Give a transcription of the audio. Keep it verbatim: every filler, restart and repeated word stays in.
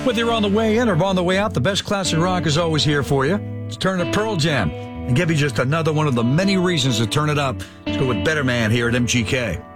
Whether you're on the way in or on the way out, the best classic rock is always here for you. Let's turn to Pearl Jam and give you just another one of the many reasons to turn it up. Let's go with Better Man here at M G K.